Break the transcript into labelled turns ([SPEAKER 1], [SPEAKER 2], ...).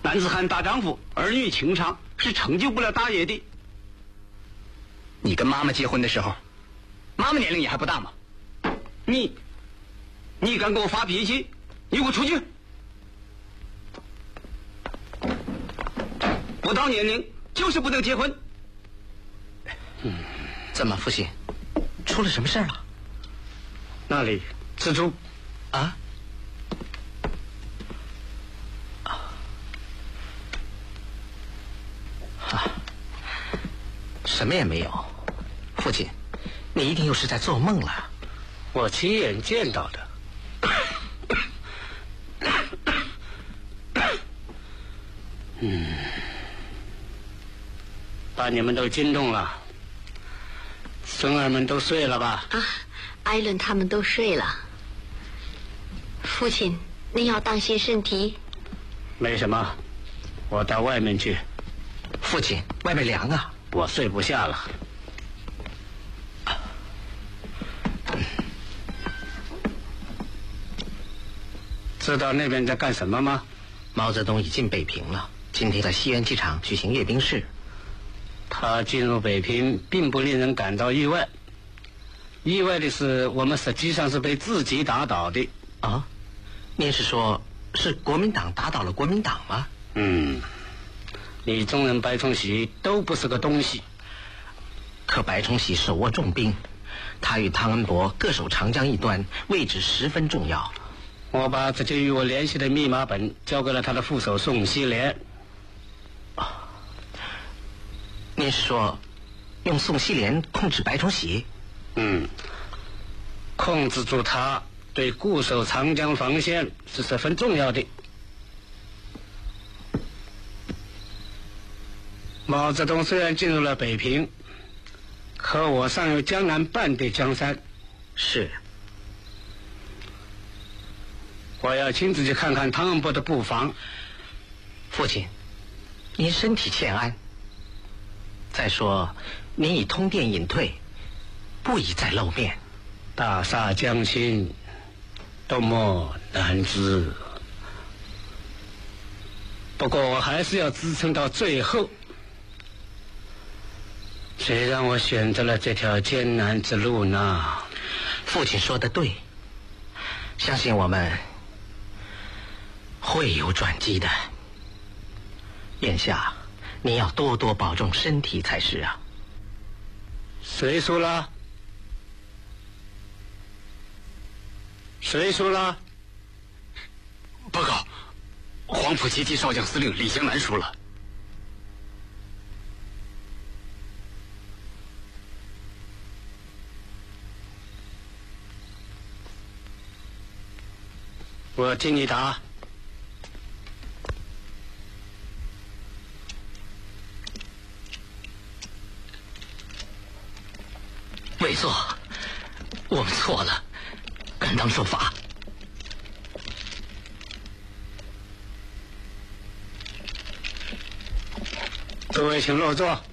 [SPEAKER 1] 男子汉大丈夫，儿女情长是成就不了大业的。
[SPEAKER 2] 你跟妈妈结婚的时候，妈妈年龄也还不大嘛。
[SPEAKER 1] 你敢给我发脾气？你给我出去！不到年龄就是不能结婚。
[SPEAKER 3] 怎么，父亲，出了什么事儿了？
[SPEAKER 1] 那里蜘蛛
[SPEAKER 3] 啊？什么也没有。父亲，你一定又是在做梦了。
[SPEAKER 1] 我亲眼见到的。把你们都惊动了。孙儿们都睡了吧？
[SPEAKER 4] 啊，艾伦他们都睡了。父亲，您要当心身体。
[SPEAKER 1] 没什么，我到外面去。
[SPEAKER 3] 父亲，外面凉啊。
[SPEAKER 1] 我睡不下了。知道那边在干什么吗？
[SPEAKER 3] 毛泽东已进北平了，今天在西园机场举行阅兵式。
[SPEAKER 1] 他进入北平并不令人感到意外，意外的是我们实际上是被自己打倒的。
[SPEAKER 3] 啊？您是说是国民党打倒了国民党吗？
[SPEAKER 1] 李宗仁、白崇禧都不是个东西。
[SPEAKER 3] 可白崇禧手握重兵，他与汤恩伯各守长江一端，位置十分重要。
[SPEAKER 1] 我把直接与我联系的密码本交给了他的副手宋希濂。
[SPEAKER 3] 您是说用宋希濂控制白崇禧？
[SPEAKER 1] 控制住他对固守长江防线是十分重要的。毛泽东虽然进入了北平，可我尚有江南半壁江山。
[SPEAKER 3] 是。
[SPEAKER 1] 我要亲自去看看汤恩伯的布防。
[SPEAKER 3] 父亲，您身体欠安。再说，您已通电隐退，不宜再露面。
[SPEAKER 1] 大厦将倾，多么难知。不过我还是要支撑到最后。谁让我选择了这条艰难之路呢？
[SPEAKER 3] 父亲说得对，相信我们会有转机的。眼下您要多多保重身体才是啊。
[SPEAKER 1] 谁输了？谁输了？
[SPEAKER 2] 报告，黄埔阶梯少将司令李香南输了。
[SPEAKER 1] 我替你答。
[SPEAKER 3] 委座，我们错了，甘当受罚。
[SPEAKER 1] 各位请落座。